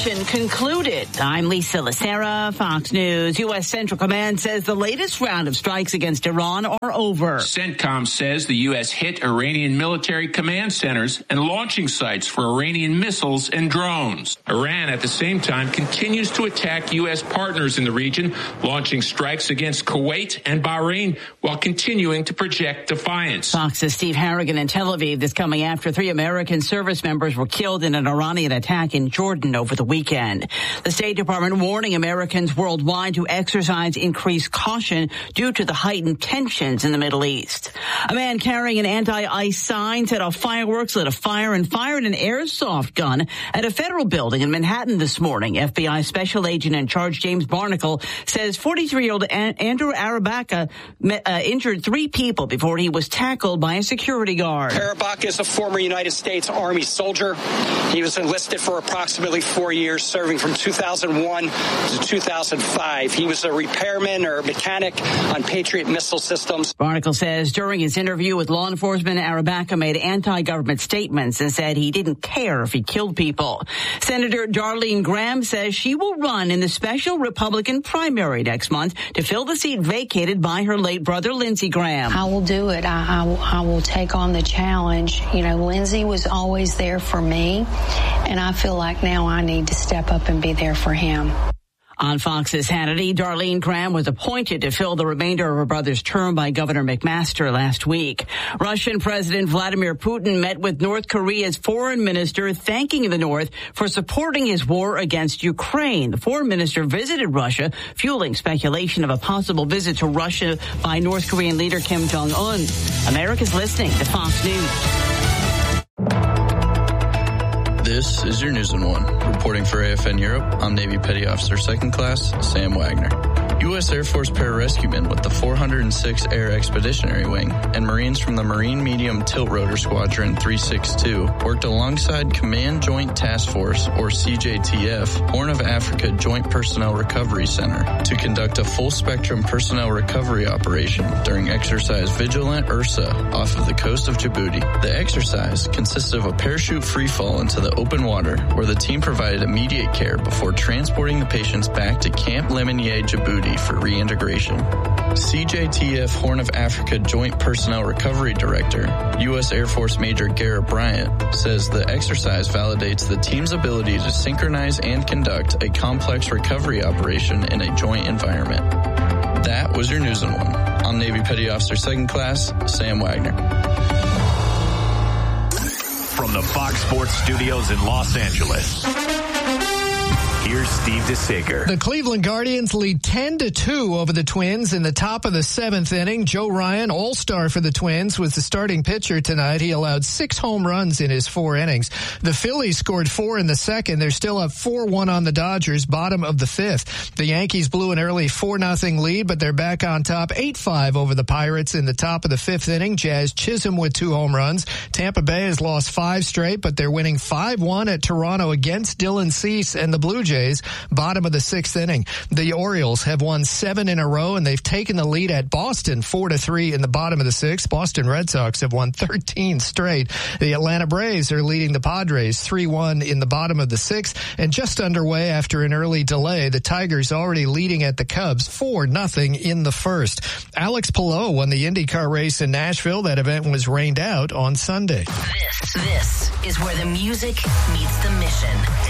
mission concluded. I'm Lisa Lacera, Fox News. U.S. Central Command says the latest round of strikes against Iran are over. CENTCOM says the U.S. hit Iranian military command centers and launching sites for Iranian missiles and drones. Iran, at the same time, continues to attack U.S. partners in the region, launching strikes against Kuwait and Bahrain while continuing to project defiance. Fox's Steve Harrigan in Tel Aviv. This coming after 3 American service members were killed in an Iranian attack in Jordan over the weekend. The State Department warning Americans worldwide to exercise increased caution due to the heightened tensions in the Middle East. A man carrying an anti-ICE sign set off fireworks, lit a fire, and fired an airsoft gun at a federal building in Manhattan this morning. FBI Special Agent in charge James Barnacle says 43-year-old Andrew Arabaca injured 3 people before he was tackled by a security guard. Arabaca is a former United States Army soldier. He was enlisted for approximately 4 years, serving from 2001 to 2005. He was a repairman or mechanic on Patriot missile systems. Barnacle says during his interview with law enforcement, Arabaca made anti-government statements and said he didn't care if he killed people. Senator Darlene Graham says she will run in the special Republican primary next month to fill the seat vacated by her late brother, Lindsey Graham. I will do it. I will take on the challenge. You know, Lindsey was always there for me, and I feel like now I need to step up and be there for him. On Fox's Hannity, Darlene Graham was appointed to fill the remainder of her brother's term by Governor McMaster last week. Russian President Vladimir Putin met with North Korea's foreign minister, thanking the North for supporting his war against Ukraine. The foreign minister visited Russia, fueling speculation of a possible visit to Russia by North Korean leader Kim Jong-un. America's listening to Fox News. This is your News in 1. Reporting for AFN Europe, I'm Navy Petty Officer 2nd Class Sam Wagner. U.S. Air Force pararescuemen with the 406 Air Expeditionary Wing and Marines from the Marine Medium Tilt Rotor Squadron 362 worked alongside Command Joint Task Force, or CJTF, Horn of Africa Joint Personnel Recovery Center to conduct a full-spectrum personnel recovery operation during Exercise Vigilant Ursa off of the coast of Djibouti. The exercise consisted of a parachute freefall into the open water where the team provided immediate care before transporting the patients back to Camp Lemonnier, Djibouti for reintegration. CJTF Horn of Africa Joint Personnel Recovery Director, U.S. Air Force Major Garrett Bryant, says the exercise validates the team's ability to synchronize and conduct a complex recovery operation in a joint environment. That was your News in 1. I'm Navy Petty Officer 2nd Class Sam Wagner. From the Fox Sports Studios in Los Angeles, here's Steve DeSager. The Cleveland Guardians lead 10-2 over the Twins in the top of the 7th inning. Joe Ryan, all-star for the Twins, was the starting pitcher tonight. He allowed 6 home runs in his 4 innings. The Phillies scored 4 in the 2nd. They're still up 4-1 on the Dodgers, bottom of the 5th. The Yankees blew an early 4-0 lead, but they're back on top 8-5 over the Pirates in the top of the 5th inning. Jazz Chisholm with 2 home runs. Tampa Bay has lost 5 straight, but they're winning 5-1 at Toronto against Dylan Cease and the Blue Jays. Bottom of the 6th inning. The Orioles have won 7 in a row, and they've taken the lead at Boston 4-3 in the bottom of the 6th. Boston Red Sox have won 13 straight. The Atlanta Braves are leading the Padres 3-1 in the bottom of the 6th, and just underway after an early delay, the Tigers already leading at the Cubs 4-0 in the 1st. Alex Palou won the IndyCar race in Nashville. That event was rained out on Sunday. This is where the music meets the mission.